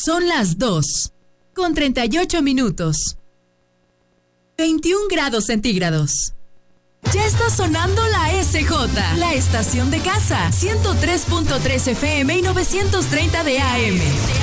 Son las 2:38. 21 grados centígrados. Ya está sonando la SJ, la estación de casa, 103.3 FM y 930 de AM.